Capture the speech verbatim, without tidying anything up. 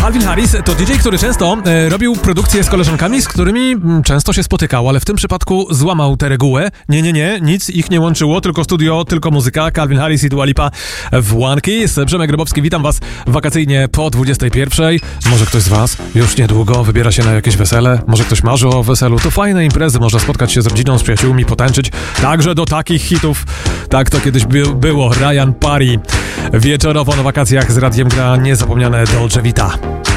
Calvin Harris to D J, który często e, robił produkcje z koleżankami, z którymi m, często się spotykał, ale w tym przypadku złamał tę regułę. Nie, nie, nie, nic ich nie łączyło, tylko studio, tylko muzyka. Calvin Harris i Dua Lipa w One Kiss. Przemek Grabowski, witam was wakacyjnie po dwudziestej pierwszej. Może ktoś z was już niedługo wybiera się na jakieś wesele, może ktoś marzy o weselu. To fajne imprezy, można spotkać się z rodziną, z przyjaciółmi, potańczyć. Także do takich hitów, tak to kiedyś by, było. Ryan Parry. Wieczorowo na wakacjach z radiem gra niezapomniane Dolce Vita.